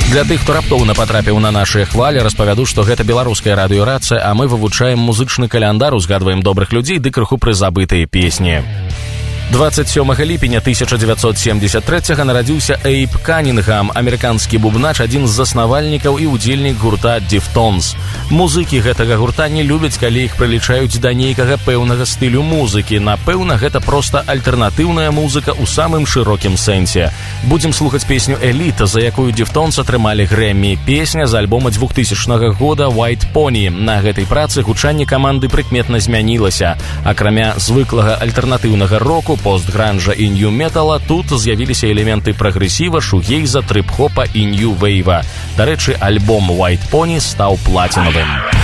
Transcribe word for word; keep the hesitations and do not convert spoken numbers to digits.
Для тых, хто раптоўна патрапіў на нашыя хвалі, распавяду, што гэта беларуская радыёрацыя, а мы вывучаем музычны каляндар, узгадваем добрых людзей ды крыху прызабытыя песні. двадцать сёмага ліпеня тысяча дзевяцьсот семьдесят трэцяга нарадзіўся Эйб Канінгам, амерыканскі бубнач, адзін з заснавальнікаў і ўдзельнік гурта Дифтонс. Музыкі гэтага гурта не любяць, калі іх прылічаюць да нейкага пэўнага стылю музыкі. Напэўна, гэта проста альтэрнатыўная музыка ў самым шырокім сэнсе. Будзем слухаць песню «Эліта», за якую Дифтонс атрымалі Грэммі. Песня з альбома двухтысячнага года «White Pony». На гэтай працы гучанне каманды прыкметна змянілася. Акрамя звыклага альтэрнатыўнага року, постгранжа і нью-метала, тут з'явіліся элементы прагрэсіва, шугейза, трып-хопа і нью-вейва. Дарэчы, альбом «White Pony» стаў платінавым.